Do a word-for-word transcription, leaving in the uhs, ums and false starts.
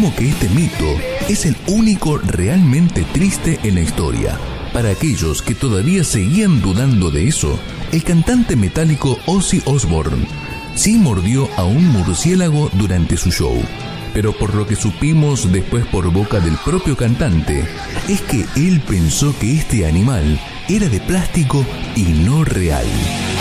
asumo que este mito es el único realmente triste en la historia. Para aquellos que todavía seguían dudando de eso, el cantante metálico Ozzy Osbourne sí mordió a un murciélago durante su show. Pero por lo que supimos después por boca del propio cantante, es que él pensó que este animal era de plástico y no real.